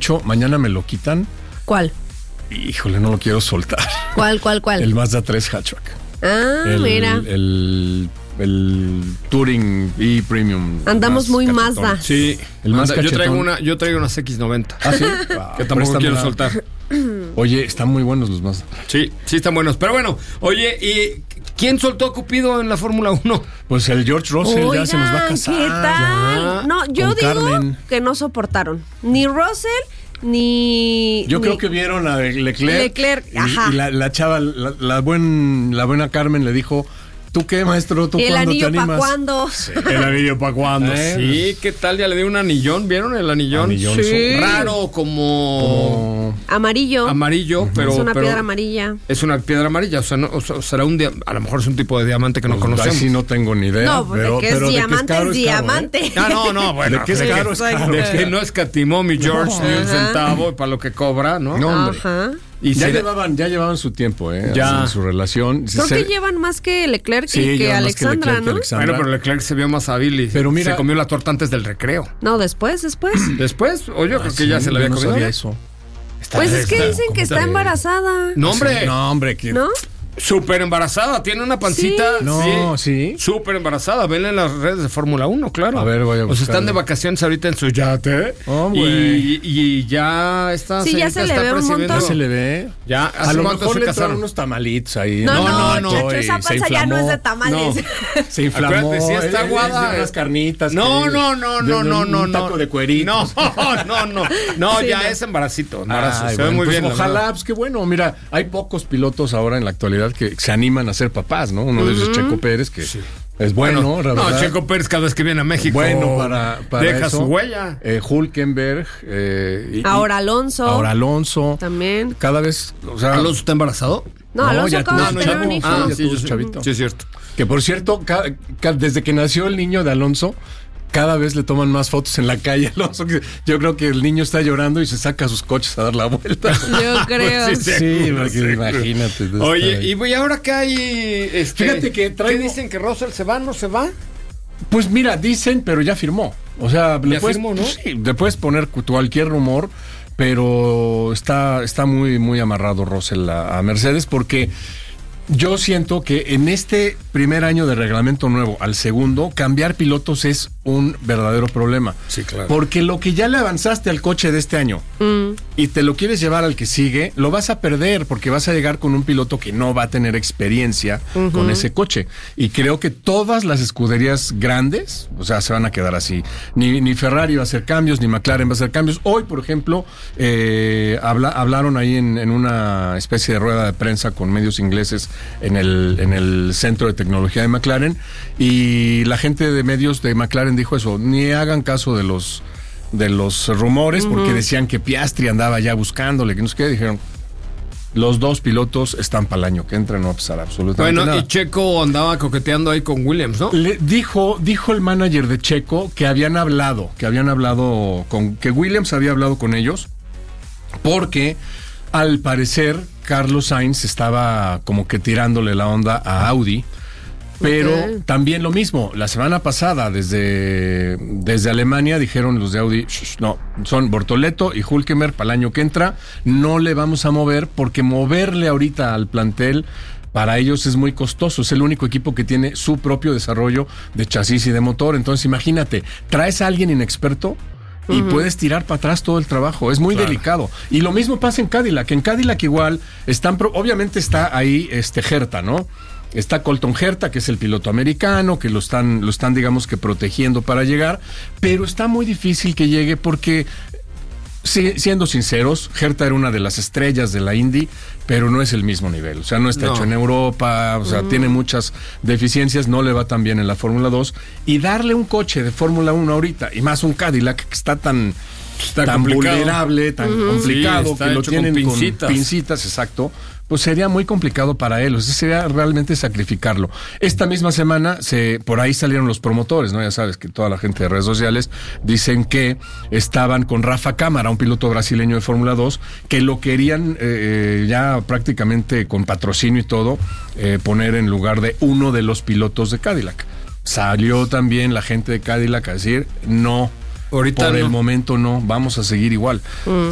De hecho, mañana me lo quitan. ¿Cuál? Híjole, no lo quiero soltar. ¿Cuál? El Mazda 3 hatchback. Mira. El Touring E Premium. Andamos muy Mazda. Sí, el más yo traigo unas X90. ¿Ah, sí? Que tampoco quiero soltar. Oye, están muy buenos los Mazda. Sí están buenos. Pero bueno, oye, ¿y quién soltó a Cupido en la Fórmula 1? Pues el George Russell. Oigan, ya se nos va a casar. ¿qué tal? Ya, No, yo digo Carmen. que no soportaron. Ni Russell, ni... Yo creo que vieron a Leclerc. Ajá. Y la chava, la buena Carmen le dijo... ¿Tú qué, maestro? ¿Tú ¿El cuándo te anillo animas? para cuándo? Sí, el anillo para cuándo. Sí, ¿qué tal? Ya le dio un anillón, ¿vieron el anillón? Sí. Raro, como Amarillo. Amarillo, pero... Es una pero piedra amarilla. Es una piedra amarilla, o sea, será a lo mejor es un tipo de diamante que no conocemos. Sí, no tengo ni idea. No, pero, de que es pero diamante, de que es diamante. No, bueno. De que es caro, es caro. De que no escatimó mi George ni un centavo para lo que cobra, ¿no? No, hombre. Ajá. Y ya llevaban su tiempo, ya en su relación. Creo que llevan más que Leclerc y que Alexandra, ¿no? Bueno, pero Leclerc se vio más hábil y se comió la torta antes del recreo. No, después. ¿Después? O yo creo que ya se la había comido. No sabía eso. Pues es que dicen que está embarazada. No, hombre. No, hombre. ¿No? Súper embarazada, tiene una pancita. Sí. No, sí. Súper embarazada, venla en las redes de Fórmula 1, claro. A ver, voy a buscar. O sea, están de vacaciones ahorita en su yate. Y ya está. Sí, ya se le ve un montón. Ya se le ve. Ya, a lo mejor le trajeron unos tamalitos ahí. No, Chacho, esa panza ya no es de tamales. No, se inflamó. Acuérdate, sí está aguada. Unas carnitas. No. Un taco de cuerito. No, Sí, ya no. es embarazo. Ay, Se ve muy bien. Ojalá, pues qué bueno. Mira, hay pocos pilotos ahora en la actualidad que se animan a ser papás, ¿no? Uno de ellos es Checo Pérez, que es bueno, la verdad. No, Checo Pérez cada vez que viene a México bueno para deja eso. su huella. Hulkenberg. Ahora Alonso. También. Cada vez, o sea... ¿Alonso está embarazado? No, Alonso acaba de tener un hijo. Ya tuvo su chavito. Sí, es cierto. Que por cierto, desde que nació el niño de Alonso, cada vez le toman más fotos en la calle a Alonso. Yo creo que el niño está llorando y se saca sus coches a dar la vuelta. Yo creo. Pues sí, porque imagínate. Oye, ¿y ahora qué hay? Fíjate que ¿Qué dicen? ¿Que Russell se va? ¿No se va? Pues mira, dicen, pero ya firmó. O sea, firmó, ¿no? Sí, le puedes poner cualquier rumor, pero está muy, muy amarrado Russell a Mercedes porque... Yo siento que en este primer año de reglamento nuevo al segundo, cambiar pilotos es un verdadero problema. Sí, claro. Porque lo que ya le avanzaste al coche de este año y te lo quieres llevar al que sigue, lo vas a perder porque vas a llegar con un piloto que no va a tener experiencia con ese coche. Y creo que todas las escuderías grandes, o sea, se van a quedar así. Ni Ferrari va a hacer cambios, ni McLaren va a hacer cambios. Hoy, por ejemplo, hablaron ahí en una especie de rueda de prensa con medios ingleses en el centro de tecnología de McLaren, y la gente de medios de McLaren dijo eso: ni hagan caso de los rumores, porque decían que Piastri andaba ya buscándole, que no sé qué. Dijeron, los dos pilotos están para el año que entra, no va a pasar absolutamente nada. Y Checo andaba coqueteando ahí con Williams, ¿no? Dijo el manager de Checo que que Williams había hablado con ellos, porque al parecer Carlos Sainz estaba como que tirándole la onda a Audi, pero también lo mismo, la semana pasada desde Alemania dijeron los de Audi, no, son Bortoleto y Hülkenberg para el año que entra, no le vamos a mover, porque moverle ahorita al plantel para ellos es muy costoso. Es el único equipo que tiene su propio desarrollo de chasis y de motor. Entonces imagínate, traes a alguien inexperto y puedes tirar para atrás todo el trabajo. Es muy delicado. Y lo mismo pasa en Cadillac. En Cadillac igual obviamente está ahí Herta, ¿no? Está Colton Herta, que es el piloto americano, que lo están digamos que protegiendo para llegar, pero está muy difícil que llegue porque, siendo sinceros, Herta era una de las estrellas de la Indy, pero no es el mismo nivel. O sea, no está hecho en Europa, o sea, tiene muchas deficiencias, no le va tan bien en la Fórmula 2. Y darle un coche de Fórmula 1 ahorita, y más un Cadillac que está tan vulnerable, tan complicado, que lo tienen con pincitas, exacto, pues sería muy complicado para él. O sea, sería realmente sacrificarlo. Esta misma semana por ahí salieron los promotores, ¿no? Ya sabes que toda la gente de redes sociales dicen que estaban con Rafa Cámara, un piloto brasileño de Fórmula 2, que lo querían ya prácticamente con patrocinio y todo, poner en lugar de uno de los pilotos de Cadillac. Salió también la gente de Cadillac a decir, no, ahorita por el momento no, vamos a seguir igual.